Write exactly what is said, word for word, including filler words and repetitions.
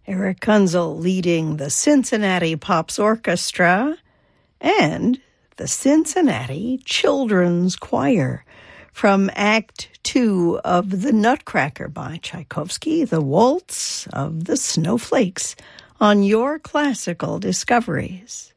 Eric Kunzel leading the Cincinnati Pops Orchestra and the Cincinnati Children's Choir from Act Two of The Nutcracker by Tchaikovsky, the Waltz of the Snowflakes, on Your Classical Discoveries.